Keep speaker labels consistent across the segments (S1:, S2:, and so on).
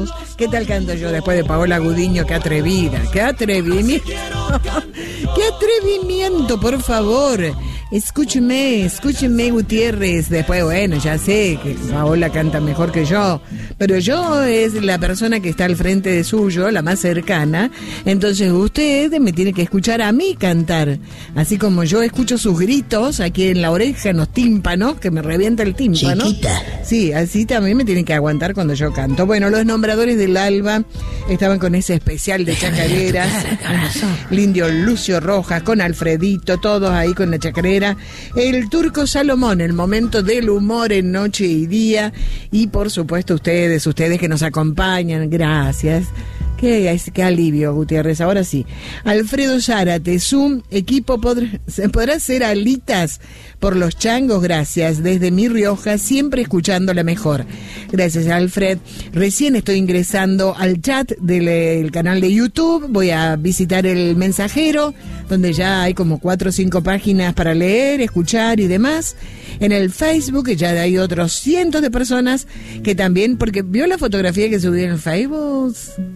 S1: ¿Qué tal canto yo después de Paola Gudiño? ¡Qué atrevida! ¡Qué atrevimiento! ¡Qué atrevimiento, por favor! Escúcheme, Gutiérrez. Después, bueno, ya sé que Paola canta mejor que yo, pero yo es la persona que está al frente de suyo, la más cercana. Entonces usted me tiene que escuchar a mí cantar. Así como yo escucho sus gritos aquí en la oreja, en los tímpanos, que me revienta el tímpano.
S2: Chiquita.
S1: Sí, así también me tienen que aguantar cuando yo canto. Bueno, los nombradores del Alba estaban con ese especial de chacareras. Lindio Lucio Rojas, con Alfredito, todos ahí con la chacarera. El Turco Salomón, el momento del humor en noche y día. Y por supuesto ustedes que nos acompañan, gracias. Qué alivio, Gutiérrez. Ahora sí. Alfredo Zárate, su equipo podrá hacer alitas por los changos, gracias. Desde Mi Rioja, siempre escuchando la mejor. Gracias, Alfred. Recién estoy ingresando al chat del canal de YouTube. Voy a visitar el mensajero, donde ya hay como 4 o 5 páginas para leer, escuchar y demás. En el Facebook ya hay otros cientos de personas que también, porque vio la fotografía que subí en el Facebook.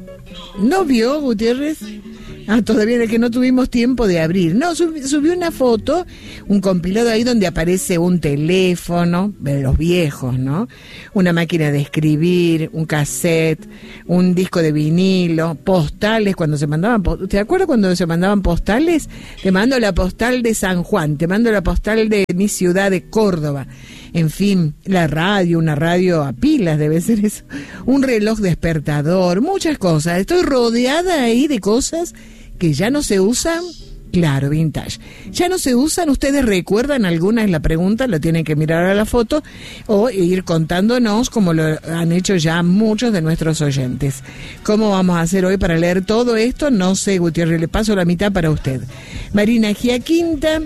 S1: ¿No vio, Gutiérrez? Todavía es que no tuvimos tiempo de abrir. No, subió una foto, un compilado ahí donde aparece un teléfono, de los viejos, ¿no? Una máquina de escribir, un cassette, un disco de vinilo, postales, cuando se mandaban... ¿Te acuerdas cuando se mandaban postales? Te mando la postal de San Juan, te mando la postal de mi ciudad de Córdoba. En fin, la radio, una radio a pilas debe ser eso. Un reloj despertador, muchas cosas. Estoy rodeada ahí de cosas que ya no se usan. Claro, vintage. Ya no se usan. ¿Ustedes recuerdan alguna? Es la pregunta, lo tienen que mirar a la foto o ir contándonos, como lo han hecho ya muchos de nuestros oyentes. ¿Cómo vamos a hacer hoy para leer todo esto? No sé, Gutiérrez, le paso la mitad para usted. Marina Giaquinta.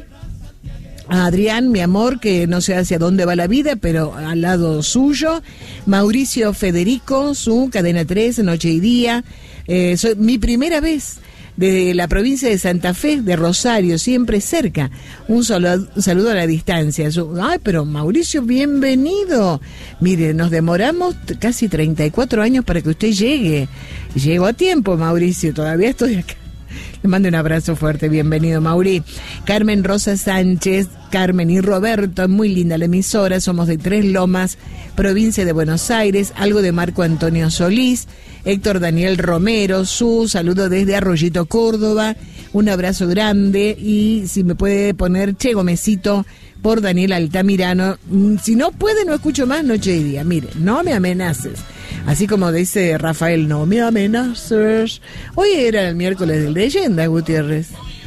S1: A Adrián, mi amor, que no sé hacia dónde va la vida, pero al lado suyo. Mauricio Federico, su Cadena 3, Noche y Día. Soy mi primera vez de la provincia de Santa Fe, de Rosario, siempre cerca. Un saludo a la distancia. Ay, pero Mauricio, bienvenido. Mire, nos demoramos casi 34 años para que usted llegue. Llego a tiempo, Mauricio, todavía estoy acá. Le mando un abrazo fuerte, bienvenido, Mauri. Carmen Rosa Sánchez, Carmen y Roberto, muy linda la emisora, somos de Tres Lomas, provincia de Buenos Aires, algo de Marco Antonio Solís, Héctor Daniel Romero, su saludo desde Arroyito, Córdoba, un abrazo grande, y si me puede poner Che Gomecito por Daniel Altamirano. Si no puede, no escucho más Noche y Día. Mire, no me amenaces. Así como dice Rafael, no me amenaces. Hoy era el miércoles de Leyenda, Gutiérrez.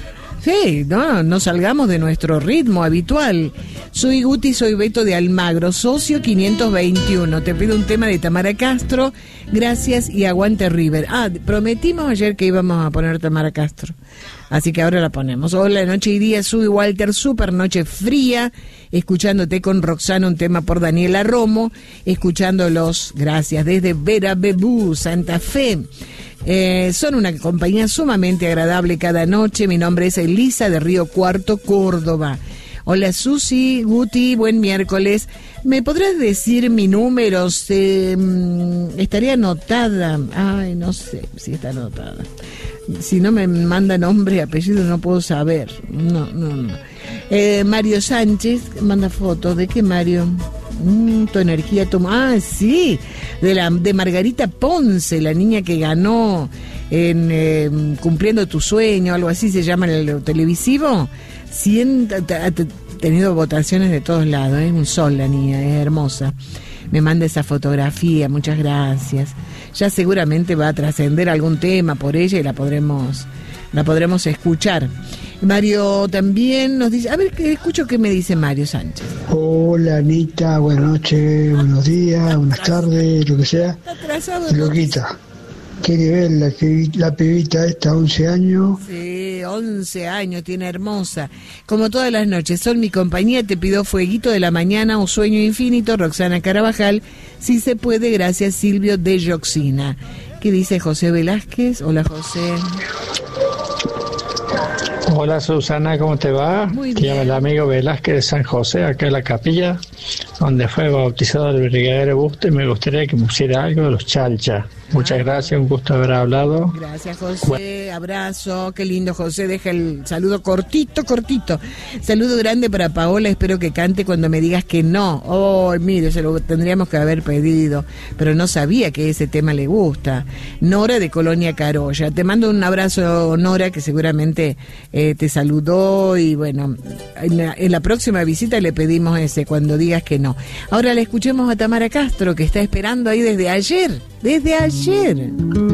S1: Sí, no salgamos de nuestro ritmo habitual. Soy Guti, soy Beto de Almagro, socio 521. Te pido un tema de Tamara Castro. Gracias y aguante River. Prometimos ayer que íbamos a poner Tamara Castro. Así que ahora la ponemos. Hola, Noche y Día, soy Walter, super noche fría, escuchándote con Roxana, un tema por Daniela Romo, escuchándolos, gracias, desde Vera Bebú, Santa Fe. Son una compañía sumamente agradable cada noche. Mi nombre es Elisa de Río Cuarto, Córdoba. Hola Susi, Guti, buen miércoles. ¿Me podrás decir mi número? Estaría anotada. Ay, no sé si está anotada. Si no me manda nombre y apellido no puedo saber. No. Mario Sánchez manda fotos. ¿De qué, Mario? Tu energía, sí, de Margarita Ponce, la niña que ganó en Cumpliendo tu Sueño, algo así se llama en el televisivo. Ha tenido votaciones de todos lados, es un sol la niña, es hermosa. Me manda esa fotografía, muchas gracias. Ya seguramente va a trascender algún tema por ella y la podremos escuchar. Mario también nos dice, a ver, escucho qué me dice Mario Sánchez.
S3: Hola Anita, buenas noches, buenos días, buenas tardes, lo que sea. Loquita, quiere ver la pibita esta, 11 años.
S1: Sí, 11 años, tiene hermosa. Como todas las noches, son mi compañía, te pido Fueguito de la Mañana o Sueño Infinito, Roxana Carabajal, si se puede, gracias Silvio de Yoxina. ¿Qué dice José Velázquez? Hola José.
S4: Hola Susana, ¿cómo te va?
S1: Muy bien.
S4: Te llama el amigo Velázquez de San José, acá en la capilla, donde fue bautizado el brigadero Busto, y me gustaría que pusiera algo de los Chalcha. Muchas gracias, un gusto haber hablado.
S1: Gracias, José, abrazo, qué lindo, José, deja el saludo cortito. Saludo grande para Paola, espero que cante cuando me digas que no. Oh, mire, se lo tendríamos que haber pedido, pero no sabía que ese tema le gusta. Nora de Colonia Carolla, te mando un abrazo, Nora, que seguramente te saludó, y bueno, en la próxima visita le pedimos ese, cuando digas que no. Ahora le escuchemos a Tamara Castro, que está esperando ahí desde ayer.